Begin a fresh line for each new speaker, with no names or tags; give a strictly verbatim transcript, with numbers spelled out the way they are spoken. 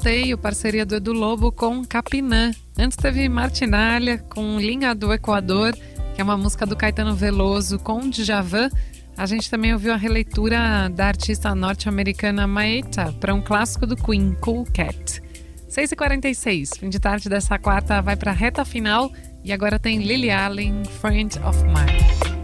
Volteio, parceria do Edu Lobo com Capinã. Antes teve Martinalha com Linha do Equador, que é uma música do Caetano Veloso com Djavan. A gente também ouviu a releitura da artista norte-americana Maeta para um clássico do Queen, Cool Cat. seis e quarenta e seis, fim de tarde dessa quarta vai para a reta final e agora tem Lily Allen, Friend of Mine.